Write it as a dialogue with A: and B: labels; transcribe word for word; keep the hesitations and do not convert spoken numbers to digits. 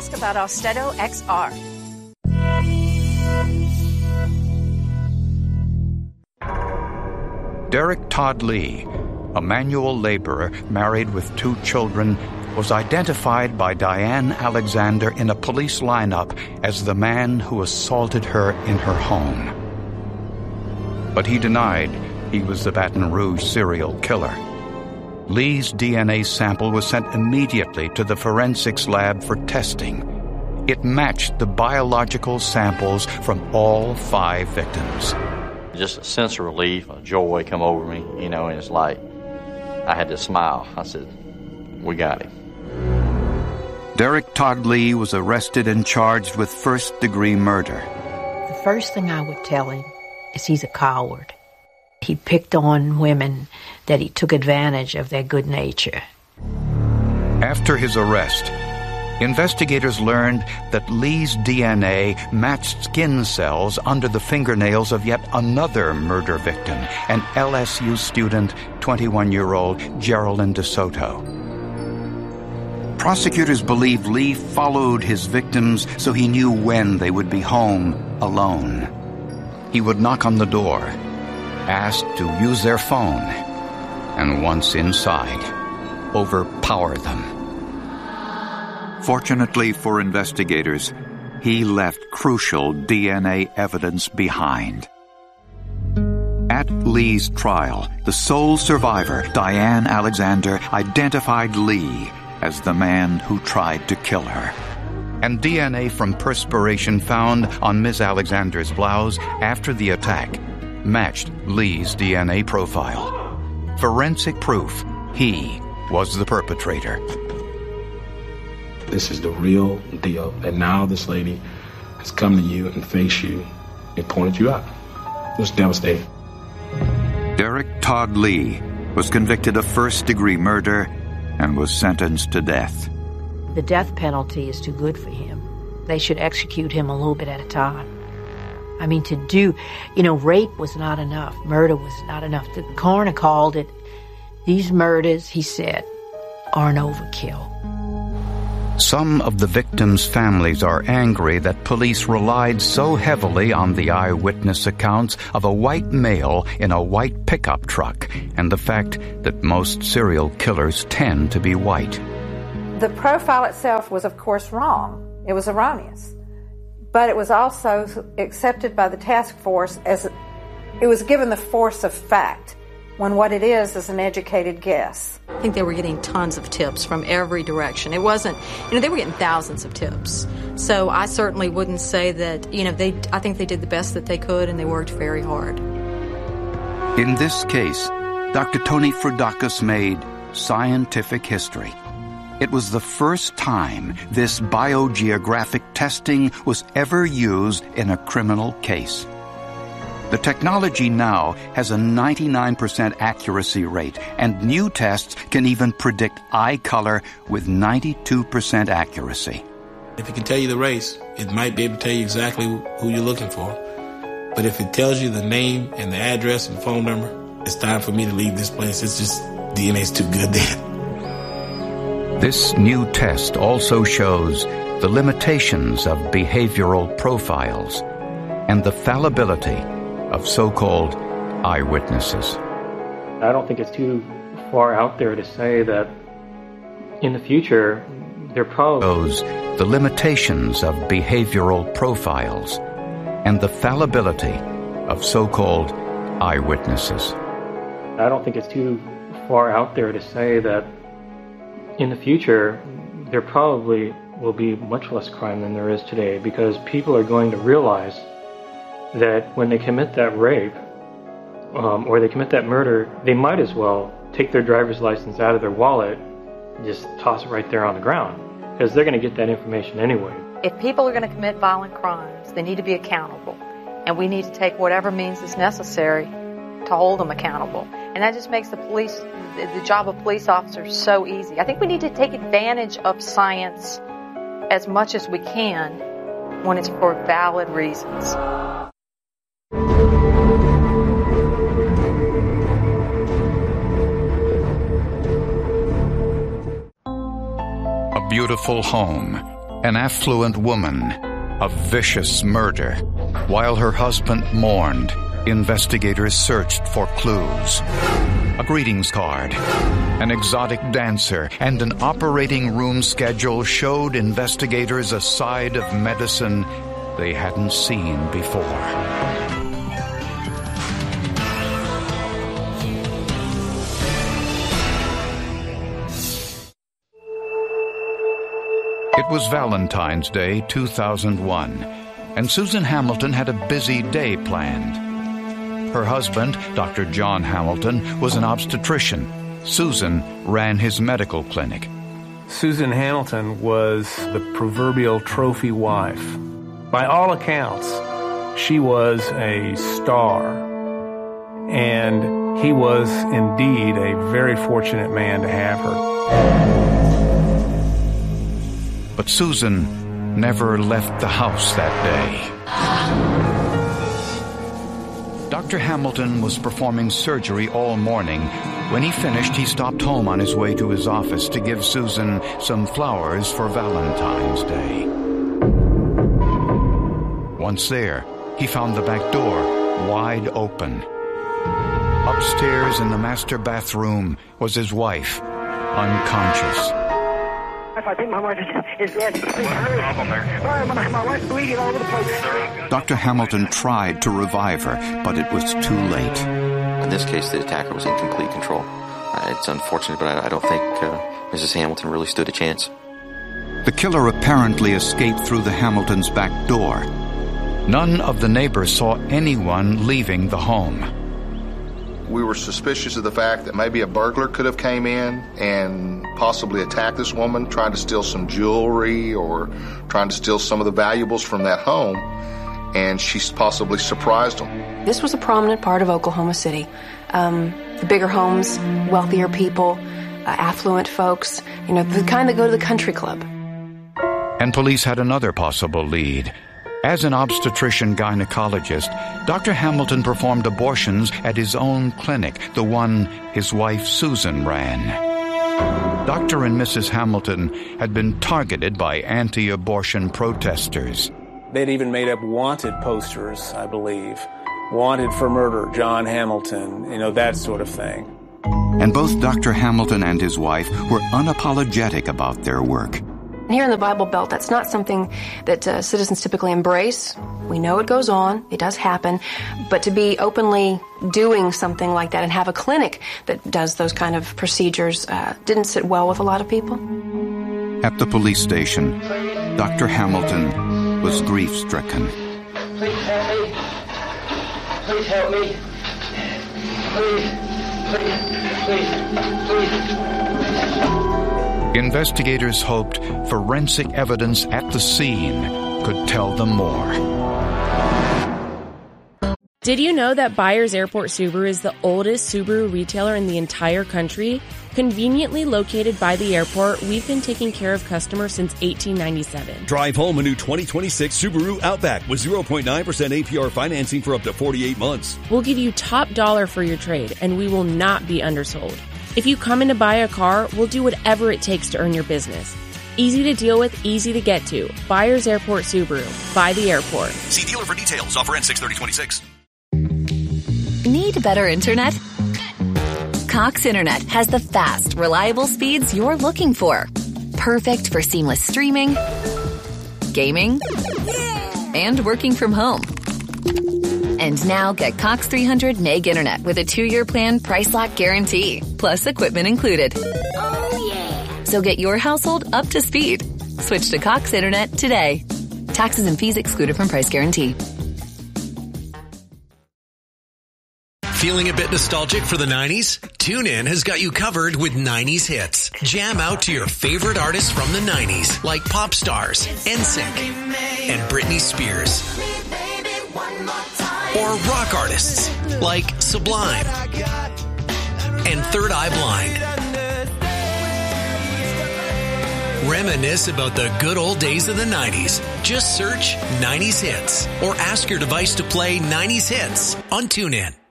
A: ask about Austedo X R.
B: Derek Todd Lee, a manual laborer married with two children, was identified by Diane Alexander in a police lineup as the man who assaulted her in her home. But he denied he was the Baton Rouge serial killer. Lee's D N A sample was sent immediately to the forensics lab for testing. It matched the biological samples from all five victims.
C: Just a sense of relief, a joy come over me, you know, and it's like I had to smile. I said, we got him.
B: Derek Todd Lee was arrested and charged with first-degree murder.
D: The first thing I would tell him is he's a coward. He picked on women, that he took advantage of their good nature.
B: After his arrest, investigators learned that Lee's D N A matched skin cells under the fingernails of yet another murder victim, an L S U student, twenty-one-year-old Geraldine DeSoto. Prosecutors believe Lee followed his victims so he knew when they would be home alone. He would knock on the door, ask to use their phone, and once inside, overpower them. Fortunately for investigators, he left crucial D N A evidence behind. At Lee's trial, the sole survivor, Diane Alexander, identified Lee as the man who tried to kill her. And D N A from perspiration found on Miz Alexander's blouse after the attack matched Lee's D N A profile. Forensic proof he was the perpetrator.
E: This is the real deal. And now this lady has come to you and faced you and pointed you out. It was devastating.
B: Derek Todd Lee was convicted of first-degree murder and was sentenced to death.
D: The death penalty is too good for him. They should execute him a little bit at a time. I mean, to do, you know, rape was not enough. Murder was not enough. The coroner called it, these murders, he said, are an overkill.
B: Some of the victims' families are angry that police relied so heavily on the eyewitness accounts of a white male in a white pickup truck and the fact that most serial killers tend to be white.
F: The profile itself was, of course, wrong. It was erroneous. But it was also accepted by the task force as it was given the force of fact, when what it is is an educated guess.
G: I think they were getting tons of tips from every direction. It wasn't, you know, they were getting thousands of tips. So I certainly wouldn't say that, you know, they, I think they did the best that they could and they worked very hard.
B: In this case, Doctor Tony Frudakis made scientific history. It was the first time this biogeographic testing was ever used in a criminal case. The technology now has a ninety-nine percent accuracy rate, and new tests can even predict eye color with ninety-two percent accuracy.
E: If it can tell you the race, it might be able to tell you exactly who you're looking for. But if it tells you the name and the address and phone number, it's time for me to leave this place. It's just, D N A's too good then.
B: This new test also shows the limitations of behavioral profiles and the fallibility of so-called eyewitnesses.
H: I don't think it's too far out there to say that in the future, there probably
B: shows the limitations of behavioral profiles and the fallibility of so-called eyewitnesses.
H: I don't think it's too far out there to say that in the future, there probably will be much less crime than there is today, because people are going to realize that when they commit that rape um, or they commit that murder, they might as well take their driver's license out of their wallet and just toss it right there on the ground, because they're going to get that information anyway.
G: If people are going to commit violent crimes, they need to be accountable, and we need to take whatever means is necessary to hold them accountable. And that just makes the police, the job of police officers so easy. I think we need to take advantage of science as much as we can when it's for valid reasons.
B: A beautiful home, An affluent woman, a vicious murder. While her husband mourned, investigators searched for clues. A greetings card, an exotic dancer, and an operating room schedule showed investigators a side of medicine they hadn't seen before. It was Valentine's Day two thousand one, and Susan Hamilton had a busy day planned. Her husband, Doctor John Hamilton, was an obstetrician. Susan ran his medical clinic.
I: Susan Hamilton was the proverbial trophy wife. By all accounts, she was a star, and he was indeed a very fortunate man to have her.
B: But Susan never left the house that day. Doctor Hamilton was performing surgery all morning. When he finished, he stopped home on his way to his office to give Susan some flowers for Valentine's Day. Once there, he found the back door wide open. Upstairs in the master bathroom was his wife, unconscious.
J: I think my wife is, is dead. Please hurry. Sorry, my, my wife's bleeding all over the place.
B: Doctor Hamilton tried to revive her, but it was too late.
K: In this case, the attacker was in complete control. Uh, it's unfortunate, but I, I don't think uh, Missus Hamilton really stood a chance.
B: The killer apparently escaped through the Hamiltons' back door. None of the neighbors saw anyone leaving the home.
L: We were suspicious of the fact that maybe a burglar could have came in and possibly attacked this woman, trying to steal some jewelry or trying to steal some of the valuables from that home, and she's possibly surprised them.
M: This was a prominent part of Oklahoma City. Um, the bigger homes, wealthier people, uh, affluent folks, you know, the kind that go to the country club.
B: And police had another possible lead. As an obstetrician gynecologist, Doctor Hamilton performed abortions at his own clinic, the one his wife Susan ran. Doctor and Missus Hamilton had been targeted by anti-abortion protesters.
I: They'd even made up wanted posters, I believe. Wanted for murder, John Hamilton, you know, that sort of thing.
B: And both Doctor Hamilton and his wife were unapologetic about their work.
M: Here in the Bible Belt, that's not something that uh, citizens typically embrace. We know it goes on, it does happen, but to be openly doing something like that and have a clinic that does those kind of procedures uh, didn't sit well with a lot of people.
B: At the police station, Doctor Hamilton was grief-stricken.
J: Please help me. Please help me. Please, please, please, please.
B: Investigators hoped forensic evidence at the scene could tell them more.
N: Did you know that Byers Airport Subaru is the oldest Subaru retailer in the entire country? Conveniently located by the airport, we've been taking care of customers since eighteen ninety-seven.
O: Drive home a new twenty twenty-six Subaru Outback with zero point nine percent A P R financing for up to forty-eight months.
N: We'll give you top dollar for your trade, and we will not be undersold. If you come in to buy a car, we'll do whatever it takes to earn your business. Easy to deal with, easy to get to. Byers Airport Subaru. By the airport.
O: See dealer for details. Offer ends six thirty twenty-six.
P: Need better internet? Cox Internet has the fast, reliable speeds you're looking for. Perfect for seamless streaming, gaming, and working from home. And now get Cox three hundred meg internet with a two-year plan price lock guarantee, plus equipment included. Oh, yeah. So get your household up to speed. Switch to Cox Internet today. Taxes and fees excluded from price guarantee.
Q: Feeling a bit nostalgic for the nineties? TuneIn has got you covered with nineties hits. Jam out to your favorite artists from the nineties, like Pop Stars, N Sync, and Britney Spears. Or rock artists like Sublime and Third Eye Blind. Reminisce about the good old days of the nineties. Just search nineties hits or ask your device to play nineties hits on TuneIn.